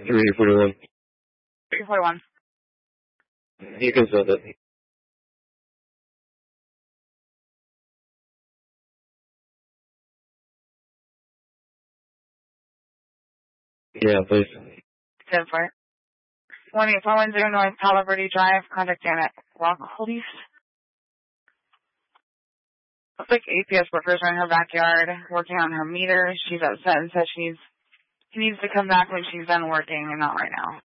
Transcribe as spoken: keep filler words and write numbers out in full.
three forty-one. three forty-one. You can send it. Yeah, please. ten four. one eight four one zero North Palo Verde Drive. Contact Janet Rock, please. Looks like A P S workers are in her backyard working on her meter. She's upset and says she's, she needs to come back when she's done working and not right now.